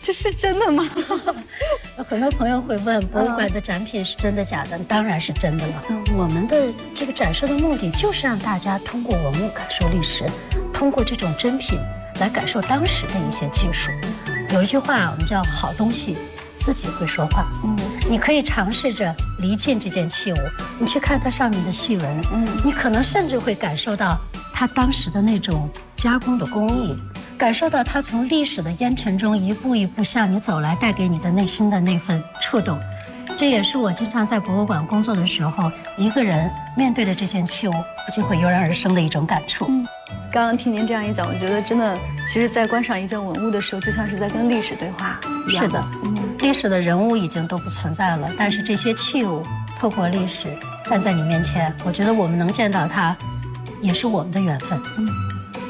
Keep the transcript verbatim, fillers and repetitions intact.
这是真的吗？ 很多朋友会问，博物馆的展品是真的假的？当然是真的了。我们的这个展示的目的就是让大家通过文物感受历史，通过这种真品来感受当时的一些技术。有一句话，我们叫好东西自己会说话。嗯，你可以尝试着离近这件器物，你去看它上面的细纹，嗯，你可能甚至会感受到它当时的那种加工的工艺。感受到它从历史的烟尘中一步一步向你走来，带给你的内心的那份触动。这也是我经常在博物馆工作的时候，一个人面对着这件器物，我就会油然而生的一种感触。 嗯，刚刚听您这样一讲，我觉得真的，其实在观赏一件文物的时候，就像是在跟历史对话一样。 是的，嗯，历史的人物已经都不存在了，但是这些器物透过历史站在你面前，我觉得我们能见到它，也是我们的缘分。嗯。